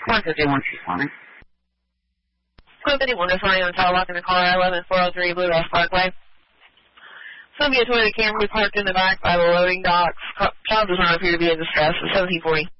151 for me. 151 is running on child lock in the car, 11403 Blue Ross Parkway. It's going to be a Toyota Camry parked in the back by the loading docks. Child does not appear to be in distress. It's 1740.